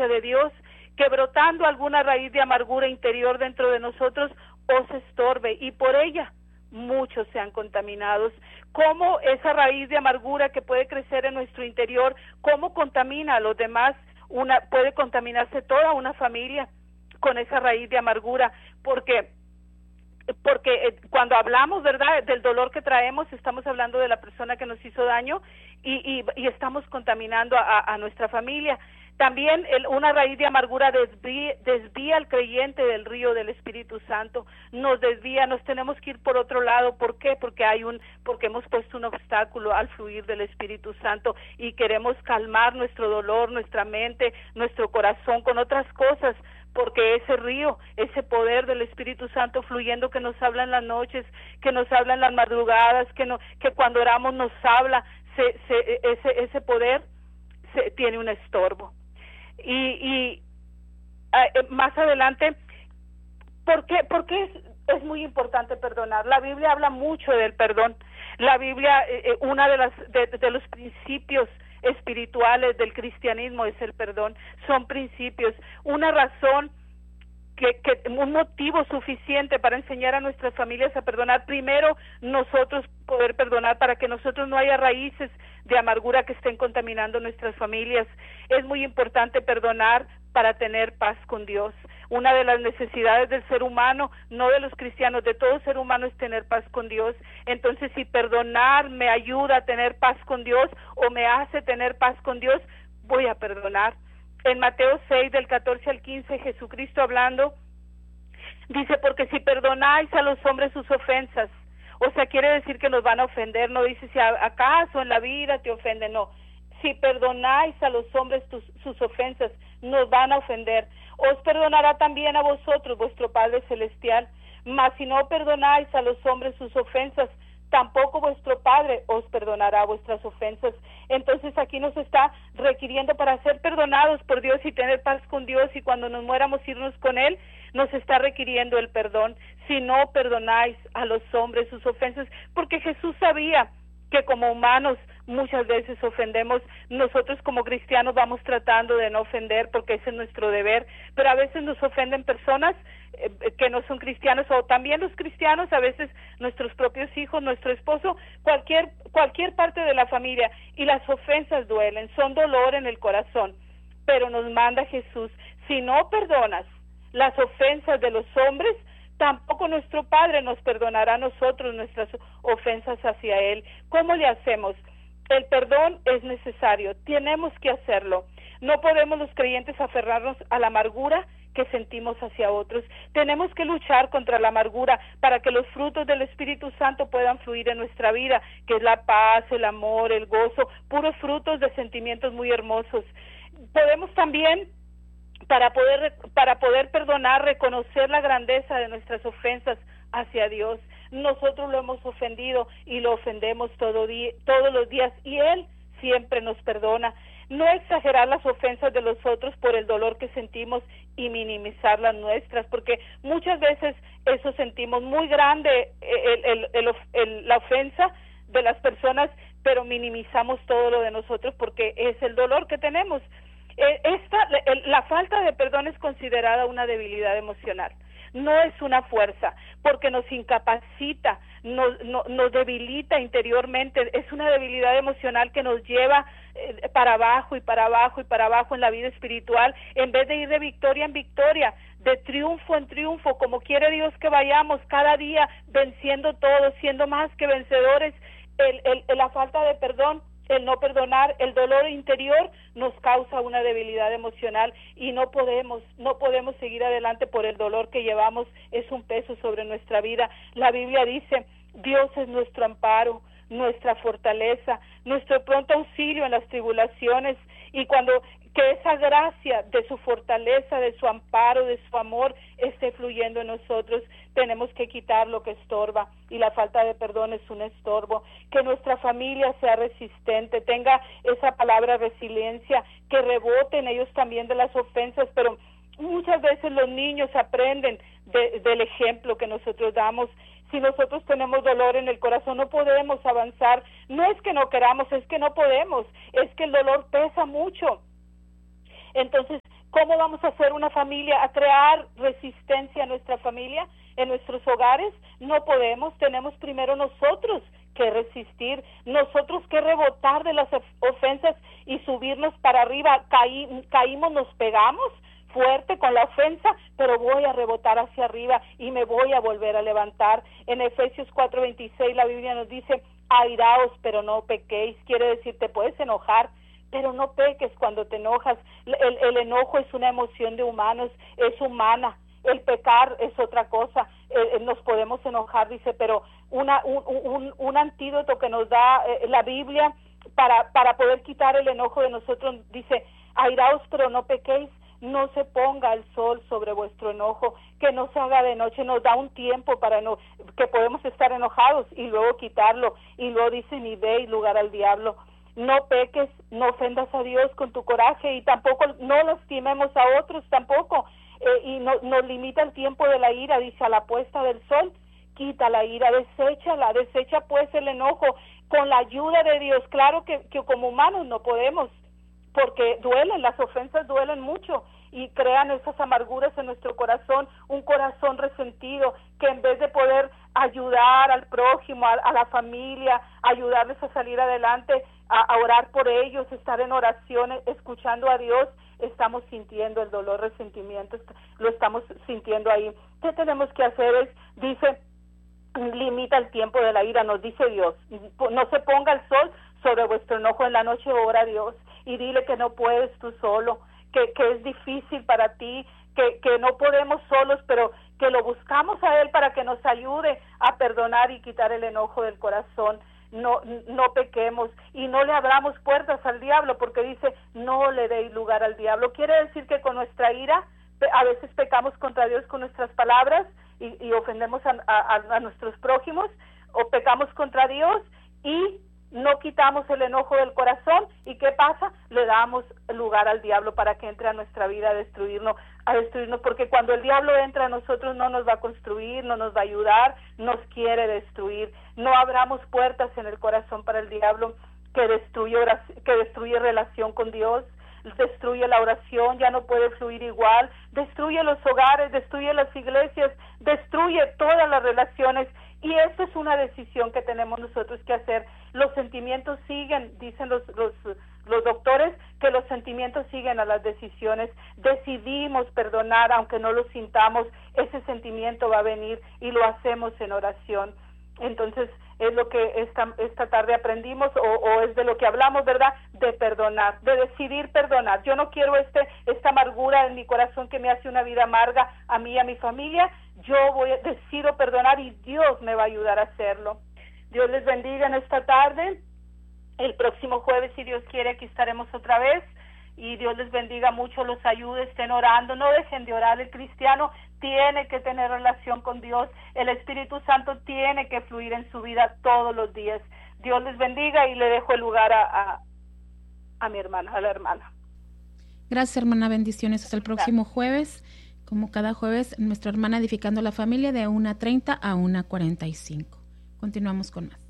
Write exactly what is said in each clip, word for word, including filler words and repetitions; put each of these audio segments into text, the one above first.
presencia de Dios, que brotando alguna raíz de amargura interior dentro de nosotros os estorbe, y por ella muchos sean contaminados. Cómo esa raíz de amargura que puede crecer en nuestro interior, cómo contamina a los demás, una puede contaminarse toda una familia con esa raíz de amargura, porque porque eh, cuando hablamos, ¿verdad?, del dolor que traemos, estamos hablando de la persona que nos hizo daño y, y, y estamos contaminando a, a nuestra familia. También el, una raíz de amargura desvía, desvía al creyente del río del Espíritu Santo, nos desvía, nos tenemos que ir por otro lado. ¿Por qué? Porque hay un, porque hemos puesto un obstáculo al fluir del Espíritu Santo y queremos calmar nuestro dolor, nuestra mente, nuestro corazón con otras cosas, porque ese río, ese poder del Espíritu Santo fluyendo que nos habla en las noches, que nos habla en las madrugadas, que no, que cuando oramos nos habla, se, se, ese, ese poder se, tiene un estorbo. Y, y eh, más adelante, ¿por qué, por qué es, es muy importante perdonar? La Biblia habla mucho del perdón. La Biblia, eh, una de las de, de los principios espirituales del cristianismo es el perdón. Son principios, una razón que, que un motivo suficiente para enseñar a nuestras familias a perdonar. Primero, nosotros poder perdonar para que nosotros no haya raíces de amargura que estén contaminando nuestras familias. Es muy importante perdonar para tener paz con Dios. Una de las necesidades del ser humano, no de los cristianos, de todo ser humano, es tener paz con Dios. Entonces, si perdonar me ayuda a tener paz con Dios o me hace tener paz con Dios, voy a perdonar. En Mateo seis, del catorce al quince, Jesucristo hablando, dice, porque si perdonáis a los hombres sus ofensas, o sea, quiere decir que nos van a ofender, no dice si acaso en la vida te ofenden, no. Si perdonáis a los hombres tus, sus ofensas, nos van a ofender. Os perdonará también a vosotros vuestro Padre Celestial. Mas si no perdonáis a los hombres sus ofensas, tampoco vuestro Padre os perdonará vuestras ofensas. Entonces aquí nos está requiriendo para ser perdonados por Dios y tener paz con Dios, y cuando nos muéramos irnos con Él, nos está requiriendo el perdón. Si no perdonáis a los hombres sus ofensas, porque Jesús sabía que como humanos muchas veces ofendemos. Nosotros como cristianos vamos tratando de no ofender porque ese es nuestro deber, pero a veces nos ofenden personas eh, que no son cristianos, o también los cristianos, a veces nuestros propios hijos, nuestro esposo, cualquier cualquier parte de la familia, y las ofensas duelen, son dolor en el corazón, pero nos manda Jesús, si no perdonas las ofensas de los hombres, tampoco nuestro Padre nos perdonará a nosotros nuestras ofensas hacia Él. ¿Cómo le hacemos? El perdón es necesario, tenemos que hacerlo. No podemos los creyentes aferrarnos a la amargura que sentimos hacia otros. Tenemos que luchar contra la amargura para que los frutos del Espíritu Santo puedan fluir en nuestra vida, que es la paz, el amor, el gozo, puros frutos de sentimientos muy hermosos. Podemos también, para poder para poder perdonar, reconocer la grandeza de nuestras ofensas hacia Dios. Nosotros lo hemos ofendido y lo ofendemos todo día, todos los días, y Él siempre nos perdona. No exagerar las ofensas de los otros por el dolor que sentimos y minimizar las nuestras, porque muchas veces eso sentimos muy grande, el, el, el, el, la ofensa de las personas, pero minimizamos todo lo de nosotros porque es el dolor que tenemos. Esta, la falta de perdón es considerada una debilidad emocional, no es una fuerza, porque nos incapacita, nos, nos, nos debilita interiormente, es una debilidad emocional que nos lleva eh, para abajo y para abajo y para abajo en la vida espiritual, en vez de ir de victoria en victoria, de triunfo en triunfo, como quiere Dios que vayamos cada día venciendo todo, siendo más que vencedores. El, el, la falta de perdón, el no perdonar, el dolor interior nos causa una debilidad emocional y no podemos, no podemos seguir adelante por el dolor que llevamos, es un peso sobre nuestra vida. La Biblia dice, Dios es nuestro amparo, nuestra fortaleza, nuestro pronto auxilio en las tribulaciones, y cuando que esa gracia de su fortaleza, de su amparo, de su amor esté fluyendo en nosotros, tenemos que quitar lo que estorba, y la falta de perdón es un estorbo. Que nuestra familia sea resistente, tenga esa palabra resiliencia, que reboten ellos también de las ofensas, pero muchas veces los niños aprenden de, del ejemplo que nosotros damos. Si nosotros tenemos dolor en el corazón, no podemos avanzar. No es que no queramos, es que no podemos, es que el dolor pesa mucho. Entonces, ¿Cómo vamos a hacer una familia, a crear resistencia en nuestra familia, en nuestros hogares? No podemos, tenemos primero nosotros que resistir, nosotros que rebotar de las ofensas y subirnos para arriba. Caí, caímos, nos pegamos fuerte con la ofensa, pero voy a rebotar hacia arriba y me voy a volver a levantar. En Efesios cuatro veintiséis la Biblia nos dice, airaos, pero no pequéis. Quiere decir, te puedes enojar, pero no peques cuando te enojas. El, el enojo es una emoción de humanos, es humana. El pecar es otra cosa. Eh, nos podemos enojar, dice, pero una un, un, un antídoto que nos da eh, la Biblia para, para poder quitar el enojo de nosotros, dice, airaos, pero no pequéis. No se ponga el sol sobre vuestro enojo, que no se haga de noche. Nos da un tiempo para no, que podemos estar enojados y luego quitarlo. Y luego dice, ni deis lugar al diablo. No peques, no ofendas a Dios con tu coraje y tampoco no lastimemos a otros tampoco. Eh, y no, nos limita el tiempo de la ira, dice, a la puesta del sol. Quita la ira, deséchala, desecha pues el enojo con la ayuda de Dios. Claro que, que como humanos no podemos, porque duelen, las ofensas duelen mucho y crean esas amarguras en nuestro corazón, un corazón resentido que en vez de poder ayudar al prójimo, a, a la familia, ayudarles a salir adelante, a, a orar por ellos, estar en oraciones, escuchando a Dios, estamos sintiendo el dolor, resentimiento, lo estamos sintiendo ahí. ¿Qué tenemos que hacer? Es, dice, limita el tiempo de la ira, nos dice Dios, no se ponga el sol sobre vuestro enojo en la noche, ora a Dios y dile que no puedes tú solo, que, que es difícil para ti, que, que no podemos solos, pero que lo buscamos a Él para que nos ayude a perdonar y quitar el enojo del corazón. No, no pequemos y no le abramos puertas al diablo, porque dice, no le deis lugar al diablo. Quiere decir que con nuestra ira a veces pecamos contra Dios con nuestras palabras y, y ofendemos a, a, a nuestros prójimos, o pecamos contra Dios y no quitamos el enojo del corazón. ¿Y qué pasa? Le damos lugar al diablo para que entre a nuestra vida a destruirnos, a destruirnos, porque cuando el diablo entra a nosotros no nos va a construir, no nos va a ayudar, nos quiere destruir. No abramos puertas en el corazón para el diablo que destruye oración, que destruye relación con Dios, destruye la oración, ya no puede fluir igual, destruye los hogares, destruye las iglesias, destruye todas las relaciones. Y esto es una decisión que tenemos nosotros que hacer. Los sentimientos siguen, dicen los, los, los doctores, que los sentimientos siguen a las decisiones. Decidimos perdonar, aunque no lo sintamos, ese sentimiento va a venir y lo hacemos en oración. Entonces, es lo que esta, esta tarde aprendimos, o, o es de lo que hablamos, ¿verdad? De perdonar, de decidir perdonar. Yo no quiero este esta amargura en mi corazón que me hace una vida amarga a mí y a mi familia. Yo voy a, decido perdonar y Dios me va a ayudar a hacerlo. Dios les bendiga en esta tarde. El próximo jueves, si Dios quiere, aquí estaremos otra vez. Y Dios les bendiga mucho, los ayude, estén orando, no dejen de orar. El cristiano tiene que tener relación con Dios, el Espíritu Santo tiene que fluir en su vida todos los días. Dios les bendiga y le dejo el lugar a, a, a mi hermana, a la hermana. Gracias, hermana, bendiciones. Hasta el próximo jueves, como cada jueves, nuestra hermana Edificando la Familia de una treinta a una cuarenta y cinco. Continuamos con más.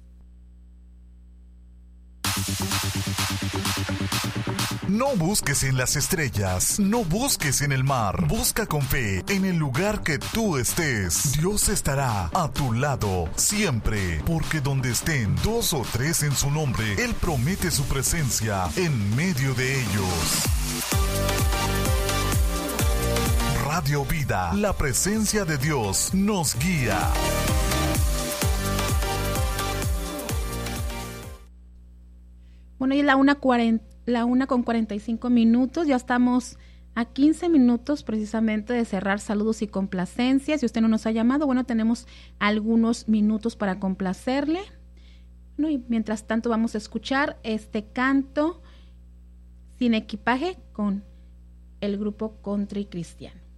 No busques en las estrellas, no busques en el mar, busca con fe en el lugar que tú estés. Dios estará a tu lado siempre, porque donde estén dos o tres en su nombre, Él promete su presencia en medio de ellos. Radio Vida, la presencia de Dios nos guía. Bueno, y la una cuarenta. La una con cuarenta y cinco minutos, ya estamos a quince minutos precisamente de cerrar saludos y complacencias. Si usted no nos ha llamado, bueno, tenemos algunos minutos para complacerle. Bueno, y mientras tanto vamos a escuchar este canto Sin Equipaje con el grupo Country Cristiano.